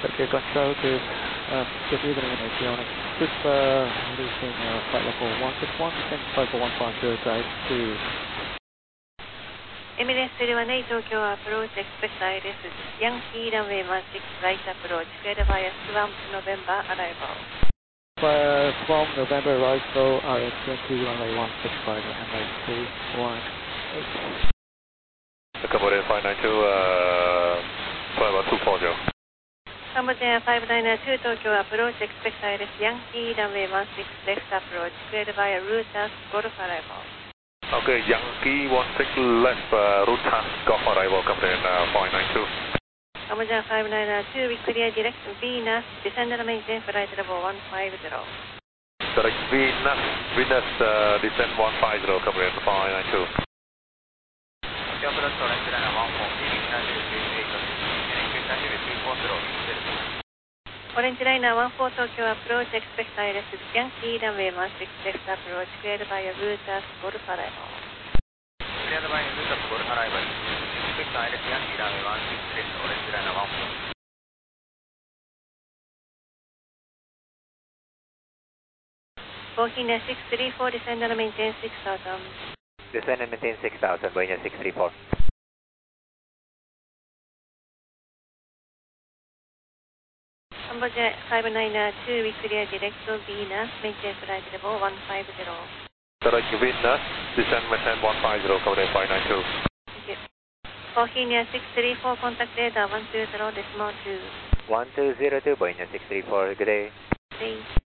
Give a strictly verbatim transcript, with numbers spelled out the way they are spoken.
Okay, control to uh, give you the avionics. Just uh, losing uh, flight level one six one, descend flight level one five zero, guide to Emirates three one eight Tokyo approach, expect I L S Yankee runway one six right approach, cleared via Swamp November arrival. uh, from November arrival, R S Yankee runway one six five and like three one eight. Cambodia five nine two, uh, five one two four zero. Cambodia five nine two Tokyo approach, expect I L S Yankee runway one six left approach, cleared via Routers Golf arrival. Okay, Yankee one six left, uh, route task, golf arrival, Cambodia uh, five nine two. Cambodia five nine two, we clear direct Venus, descend and maintain flight level one five zero. Direct Venus, Venus, uh, descend one five zero, Cambodia five nine two. Okay, approach orange line one four, Venus eight two four zero. Orange Liner one four Tokyo approach, expect I L S Yankee runway one six left approach, cleared via Routers Golf arrival. Cleared by Routers Golf arrival. Expect I L S Yankee runway one six left, Orange Liner one four. Bohemia six three four, descend and maintain six thousand. Descend and maintain six thousand, Bohemia six three four. Cambodia five nine two, we clear direct Venus, maintain flight level one five zero. Direct Venus, descend maintain one five zero, Cambodia five nine two. Thank you. Bohemia six three four, contact radar one two zero decimal two. one two zero two, Bohemia six three four, good day. Thank